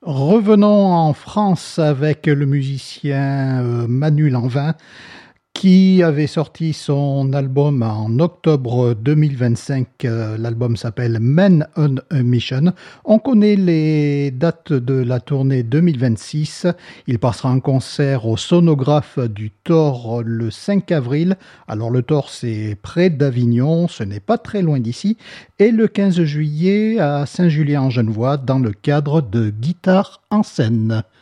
Revenons en France avec le musicien Manu Lanvin qui avait sorti son album en octobre 2025. L'album s'appelle Men on a Mission. On connaît les dates de la tournée 2026. Il passera en concert au Sonographe du Thor le 5 avril. Alors le Thor, c'est près d'Avignon, ce n'est pas très loin d'ici. Et le 15 juillet à Saint-Julien-en-Genevois dans le cadre de Guitare en scène.